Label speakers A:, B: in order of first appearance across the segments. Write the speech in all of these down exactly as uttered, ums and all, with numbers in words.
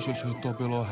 A: Ježiš, to bylo...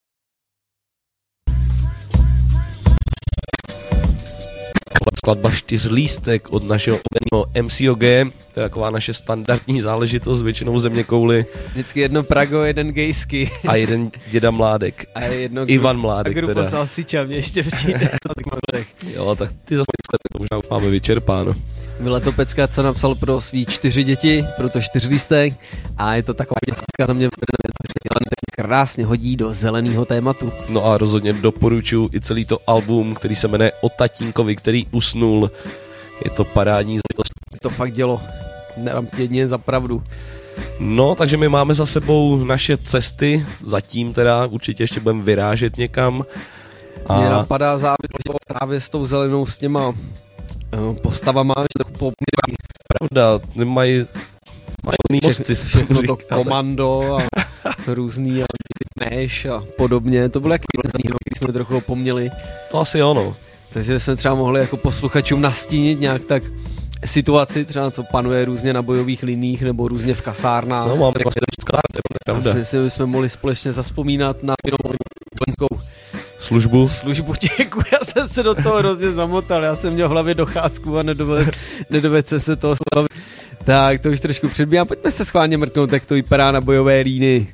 B: Skladba Čtyřlístek od našeho oblíbeného M C O G, to je taková naše standardní záležitost, většinou zeměkouly.
C: Vždycky jedno Prago, jeden gejsky.
B: A jeden děda Mládek.
C: A jedno
B: Ivan Mládek
C: a grupa
B: teda.
C: Salsiča mě ještě přijde.
B: Jo, tak ty zase to možná už máme vyčerpáno.
C: Byla to pecka, co napsal pro svý čtyři děti, pro to Čtyřlístek, a je to taková děcka, to mě krásně hodí do zeleného tématu.
B: No a rozhodně doporučuji i celý to album, který se jmenuje O tatínkovi, který usnul. Je to parádní záležitost.
C: To fakt dělo. Nedám jedině za pravdu.
B: No, takže my máme za sebou naše cesty, zatím teda určitě ještě budeme vyrážet někam.
C: A... Mě napadá závěr právě s tou zelenou s těma postavama, že trochu popnělý.
B: Pravda, nemají
C: všechno, všechno to komando a různý a Mesh a podobně. To bylo jaký zajímavé, když jsme trochu opomněli.
B: To asi ono.
C: Takže jsme třeba mohli jako posluchačům nastínit nějak tak situaci, třeba co panuje různě na bojových liních nebo různě v kasárnách.
B: No, máme vlastně sklář, to je pravda.
C: Asi si jsme mohli společně zavzpomínat na vojenskou
B: službu.
C: Službu, děkuji, já jsem se do toho hrozně zamotal, já jsem měl v hlavě docházku a nedovedl, nedovedl se toho slavit. Tak, to už trošku předbíhám, pojďme se schválně mrknout, jak to vypadá na bojové línii.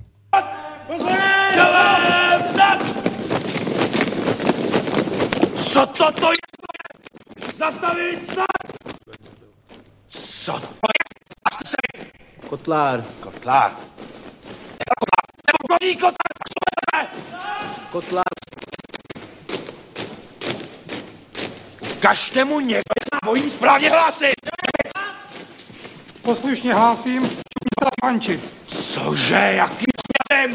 D: Co to to je? Zastavit se! Co to je?
C: Kotlár.
D: Kotlár. Kotlár. Nebo kodí kotlár.
C: Kotlár.
D: Ukažte mu někdo, já bojím správně hlásit.
E: Poslušně hlásím, Ivančic.
D: Cože, jakým směrem?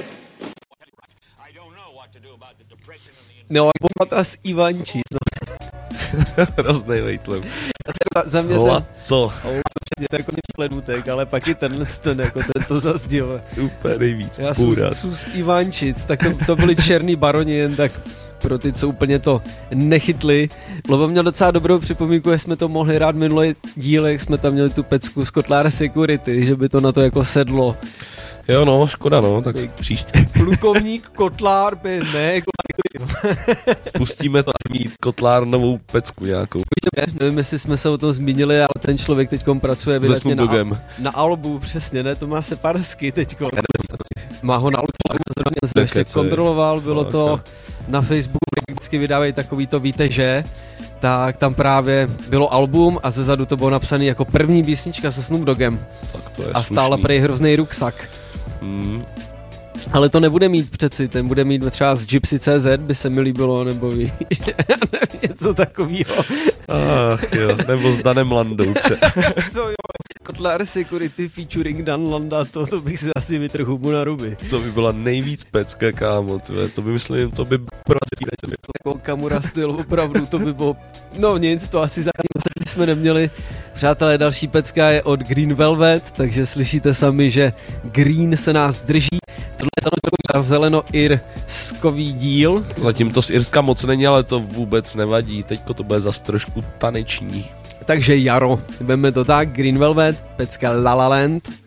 C: No, bomba z Ivančic, no.
B: Hroznej vejtlem.
C: Za mě ten...
B: Hlaco.
C: To je jako neplenutek, ale pak i tenhle ten, jako tento zazděl.
B: Úplně nejvíc.
C: Já jsem z Ivančic, tak to, to byli černý baroni, jen tak pro ty, co úplně to nechytli. Lovo měl docela dobrou připomínku, že jsme to mohli hrát minulý díl, jak jsme tam měli tu pecku z Kotlára Security, že by to na to jako sedlo.
B: Jo no, škoda no, tak příště.
C: Plukovník Kotlár by ne.
B: Pustíme to mít Kotlár novou pecku nějakou.
C: Nevím, jestli jsme se o tom zmínili, ale ten člověk teďkom pracuje vydatně na, na albu, přesně, ne, to má Separsky teďko. Má ho na albu, jsem ještě kontroloval, bylo to na Facebooku, vždycky vydávají takový to víte, že, tak tam právě bylo album a zezadu to bylo napsané jako první písnička se Snoop Doggem.
B: Tak to je
C: a stála prej hrozný ruksak.
B: Hmm.
C: Ale to nebude mít přeci, ten bude mít třeba z Gypsy tečka cé zet, by se mi líbilo, nebo víš, něco takovýho.
B: Ach jo, nebo s Danem Landou třeba.
C: To jo, Kotlar Security featuring Dan Landa, to, to bych si asi vytrhl hubu na ruby.
B: To by byla nejvíc pecka, kámo, tve. To by myslím, to by pro
C: jako Kamura styl, opravdu, to by bylo, no nic, to asi zajímavé jsme neměli. Přátelé, další pecka je od Green Velvet, takže slyšíte sami, že Green se nás drží. Tohle je zeleno-irskový díl.
B: Zatím to z Irska moc není, ale to vůbec nevadí. Teďko to bude zas trošku taneční.
C: Takže jaro, jdeme to tak, Green Velvet, pecka La La Land.